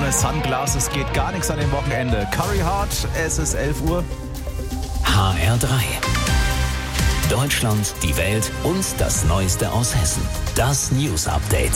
ohne Sunglasses geht gar nichts an dem Wochenende. Curry Hard, es ist 11 Uhr. HR3. Deutschland, die Welt und das Neueste aus Hessen. Das News Update.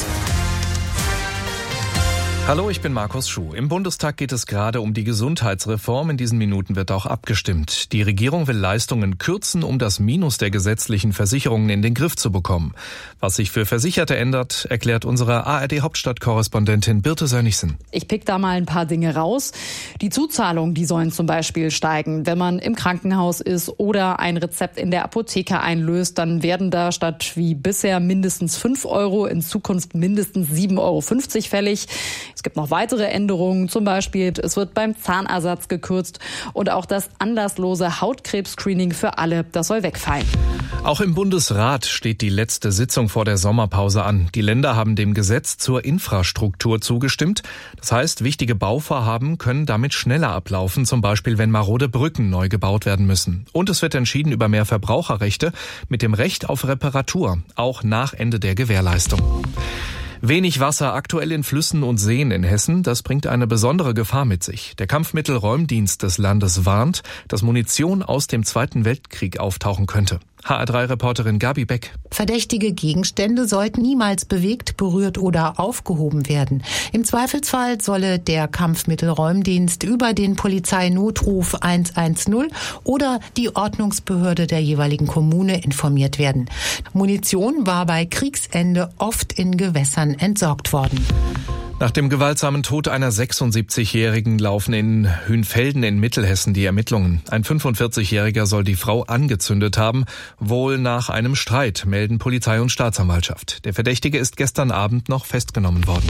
Hallo, ich bin Markus Schuh. Im Bundestag geht es gerade um die Gesundheitsreform. In diesen Minuten wird auch abgestimmt. Die Regierung will Leistungen kürzen, um das Minus der gesetzlichen Versicherungen in den Griff zu bekommen. Was sich für Versicherte ändert, erklärt unsere ARD-Hauptstadt-Korrespondentin Birte Sönnigsen. Ich pick da mal ein paar Dinge raus. Die Zuzahlungen, die sollen zum Beispiel steigen. Wenn man im Krankenhaus ist oder ein Rezept in der Apotheke einlöst, dann werden da statt wie bisher mindestens 5 € in Zukunft mindestens 7,50 € fällig. Es gibt noch weitere Änderungen, zum Beispiel es wird beim Zahnersatz gekürzt und auch das anlasslose Hautkrebs-Screening für alle, das soll wegfallen. Auch im Bundesrat steht die letzte Sitzung vor der Sommerpause an. Die Länder haben dem Gesetz zur Infrastruktur zugestimmt. Das heißt, wichtige Bauvorhaben können damit schneller ablaufen, zum Beispiel wenn marode Brücken neu gebaut werden müssen. Und es wird entschieden über mehr Verbraucherrechte mit dem Recht auf Reparatur, auch nach Ende der Gewährleistung. Wenig Wasser aktuell in Flüssen und Seen in Hessen, das bringt eine besondere Gefahr mit sich. Der Kampfmittelräumdienst des Landes warnt, dass Munition aus dem Zweiten Weltkrieg auftauchen könnte. HR3-Reporterin Gabi Beck. Verdächtige Gegenstände sollten niemals bewegt, berührt oder aufgehoben werden. Im Zweifelsfall solle der Kampfmittelräumdienst über den Polizeinotruf 110 oder die Ordnungsbehörde der jeweiligen Kommune informiert werden. Munition war bei Kriegsende oft in Gewässern entsorgt worden. Nach dem gewaltsamen Tod einer 76-Jährigen laufen in Hünfelden in Mittelhessen die Ermittlungen. Ein 45-Jähriger soll die Frau angezündet haben, wohl nach einem Streit, melden Polizei und Staatsanwaltschaft. Der Verdächtige ist gestern Abend noch festgenommen worden.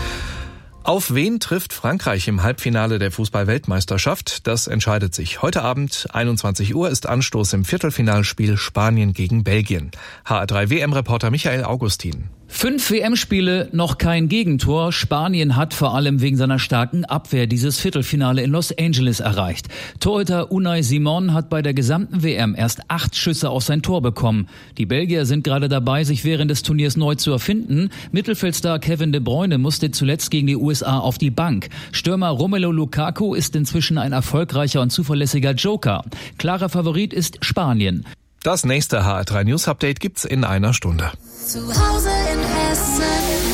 Auf wen trifft Frankreich im Halbfinale der Fußball-Weltmeisterschaft? Das entscheidet sich. Heute Abend, 21 Uhr, ist Anstoß im Viertelfinalspiel Spanien gegen Belgien. HR3-WM-Reporter Michael Augustin. 5 WM-Spiele, noch kein Gegentor. Spanien hat vor allem wegen seiner starken Abwehr dieses Viertelfinale in Los Angeles erreicht. Torhüter Unai Simon hat bei der gesamten WM erst 8 Schüsse auf sein Tor bekommen. Die Belgier sind gerade dabei, sich während des Turniers neu zu erfinden. Mittelfeldstar Kevin De Bruyne musste zuletzt gegen die USA auf die Bank. Stürmer Romelu Lukaku ist inzwischen ein erfolgreicher und zuverlässiger Joker. Klarer Favorit ist Spanien. Das nächste HR3 News Update gibt's in einer Stunde. Zu Hause in Hessen.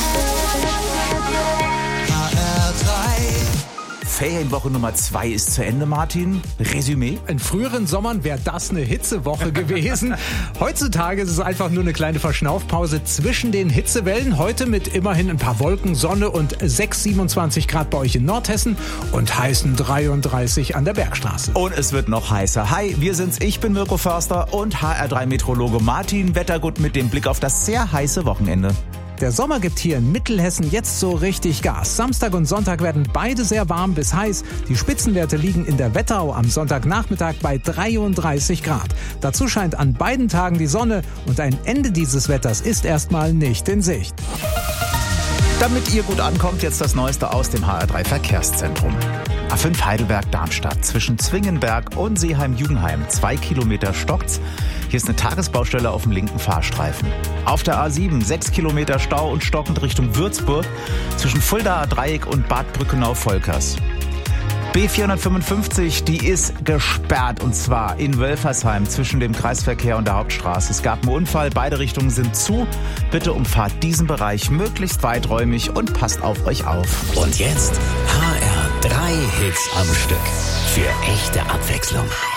Ferienwoche Nummer 2 ist zu Ende, Martin. Resümee? In früheren Sommern wäre das eine Hitzewoche gewesen. Heutzutage ist es einfach nur eine kleine Verschnaufpause zwischen den Hitzewellen. Heute mit immerhin ein paar Wolken, Sonne und 27 Grad bei euch in Nordhessen und heißen 33 an der Bergstraße. Und es wird noch heißer. Hi, wir sind's. Ich bin Mirko Förster und HR3-Meteorologe Martin Wettergut mit dem Blick auf das sehr heiße Wochenende. Der Sommer gibt hier in Mittelhessen jetzt so richtig Gas. Samstag und Sonntag werden beide sehr warm bis heiß. Die Spitzenwerte liegen in der Wetterau am Sonntagnachmittag bei 33 Grad. Dazu scheint an beiden Tagen die Sonne und ein Ende dieses Wetters ist erstmal nicht in Sicht. Damit ihr gut ankommt, jetzt das Neueste aus dem HR3-Verkehrszentrum. A5 Heidelberg-Darmstadt zwischen Zwingenberg und Seeheim-Jugenheim. 2 Kilometer stockt's. Hier ist eine Tagesbaustelle auf dem linken Fahrstreifen. Auf der A7 6 Kilometer Stau und stockend Richtung Würzburg zwischen Fuldaer Dreieck und Bad Brückenau-Volkers. B455, die ist gesperrt und zwar in Wölfersheim zwischen dem Kreisverkehr und der Hauptstraße. Es gab einen Unfall, beide Richtungen sind zu. Bitte umfahrt diesen Bereich möglichst weiträumig und passt auf euch auf. Und jetzt HR3 Hits am Stück. Für echte Abwechslung.